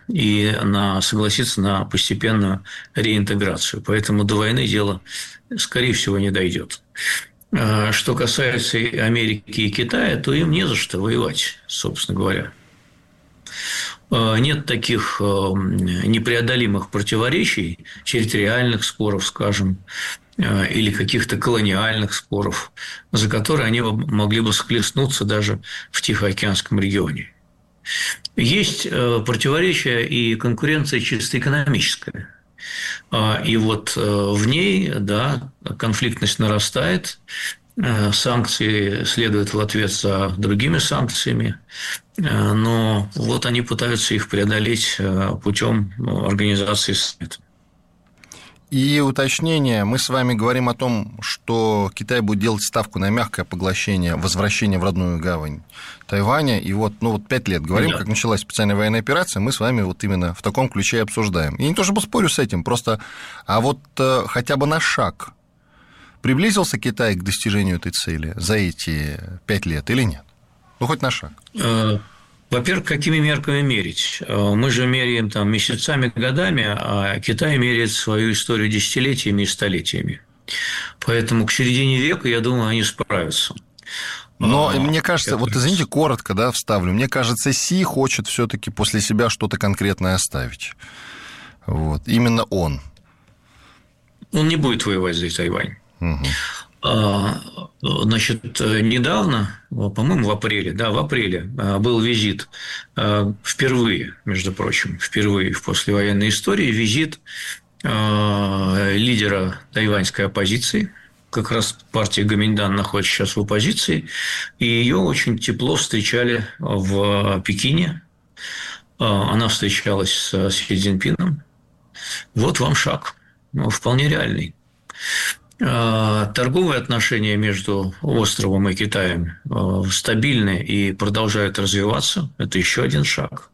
и согласиться на постепенную реинтеграцию. Поэтому до войны дело, скорее всего, не дойдет. Что касается Америки и Китая, то им не за что воевать, собственно говоря. Нет таких непреодолимых противоречий, территориальных споров, скажем, или каких-то колониальных споров, за которые они могли бы схлестнуться даже в Тихоокеанском регионе. Есть противоречия и конкуренция чисто экономическая. И вот в ней, да, конфликтность нарастает, санкции следуют в ответ за другими санкциями, но вот они пытаются их преодолеть путем организации саммита. И уточнение, мы с вами говорим о том, что Китай будет делать ставку на мягкое поглощение, возвращение в родную гавань Тайваня, и вот 5 лет говорим, да. Как началась специальная военная операция, мы с вами вот именно в таком ключе обсуждаем. И не то чтобы спорю с этим, просто, а вот хотя бы на шаг приблизился Китай к достижению этой цели за эти 5 лет или нет? Ну, хоть на шаг. Во-первых, какими мерками мерить? Мы же меряем там месяцами, годами, а Китай меряет свою историю десятилетиями и столетиями. Поэтому к середине века, я думаю, они справятся. Но мне кажется, вот извините, коротко, да, вставлю. Мне кажется, Си хочет все-таки после себя что-то конкретное оставить. Вот. Именно он. Он не будет воевать за Тайвань. Угу. Значит, недавно, по-моему, в апреле был визит, впервые, между прочим, впервые в послевоенной истории, визит лидера тайваньской оппозиции, как раз партия Гоминьдан находится сейчас в оппозиции, и ее очень тепло встречали в Пекине. Она встречалась с Си Цзиньпином. Вот вам шаг, вполне реальный. Торговые отношения между островом и Китаем стабильны и продолжают развиваться. Это еще один шаг.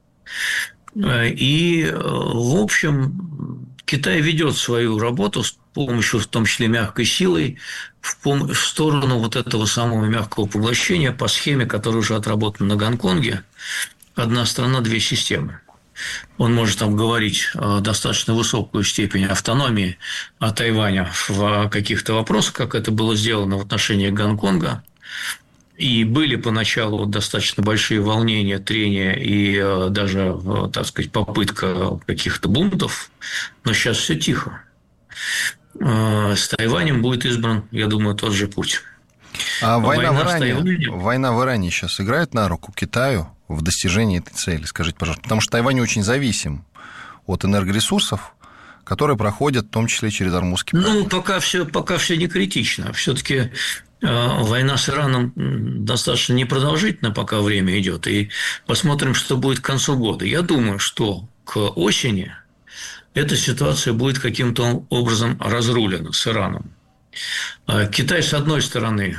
И, в общем, Китай ведет свою работу с помощью, в том числе, мягкой силой в сторону вот этого самого мягкого поглощения по схеме, которая уже отработана на Гонконге. Одна страна, две системы. Он может там говорить достаточно высокую степень автономии Тайваня в каких-то вопросах, как это было сделано в отношении Гонконга. И были поначалу достаточно большие волнения, трения и даже, так сказать, попытка каких-то бунтов, но сейчас все тихо. С Тайванем будет избран, я думаю, тот же путь. А война в Иране сейчас играет на руку Китаю в достижении этой цели, скажите, пожалуйста? Потому что Тайвань очень зависим от энергоресурсов, которые проходят в том числе через Ормузский пролив. Ну, пока все не критично. Все-таки война с Ираном достаточно непродолжительно, пока время идет, и посмотрим, что будет к концу года. Я думаю, что к осени эта ситуация будет каким-то образом разрулена с Ираном. Китай, с одной стороны,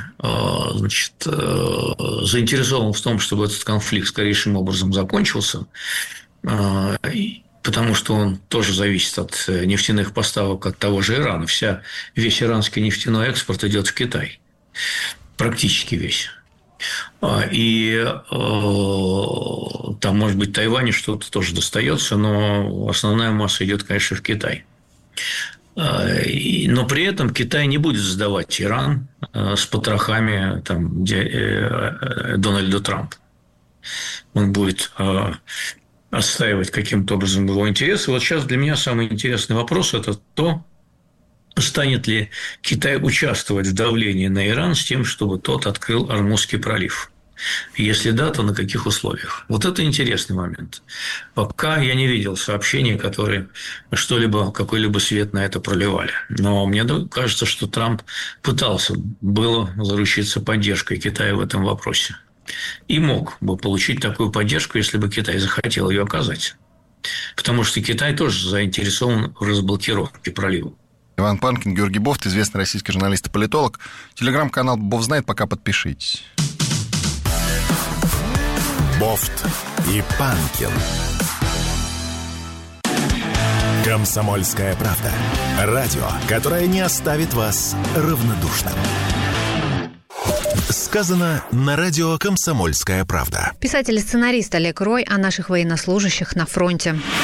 заинтересован в том, чтобы этот конфликт скорейшим образом закончился, потому что он тоже зависит от нефтяных поставок от того же Ирана. Весь иранский нефтяной экспорт идет в Китай. Практически весь. И там, может быть, Тайваню что-то тоже достается, но основная масса идет, конечно, в Китай. Но при этом Китай не будет сдавать Иран с потрохами Дональда Трампа. Он будет отстаивать каким-то образом его интересы. Вот сейчас для меня самый интересный вопрос – это то, станет ли Китай участвовать в давлении на Иран с тем, чтобы тот открыл Ормузский пролив. Если да, то на каких условиях? Вот это интересный момент. Пока я не видел сообщений, которые какой-либо свет на это проливали. Но мне кажется, что Трамп пытался было заручиться поддержкой Китая в этом вопросе. И мог бы получить такую поддержку, если бы Китай захотел ее оказать. Потому что Китай тоже заинтересован в разблокировке пролива. Иван Панкин, Георгий Бофт, известный российский журналист и политолог. Телеграм-канал Бофт знает, пока подпишитесь. Бофт и Панкин. «Комсомольская правда». Радио, которое не оставит вас равнодушным. Сказано на радио «Комсомольская правда». Писатель и сценарист Олег Рой о наших военнослужащих на фронте.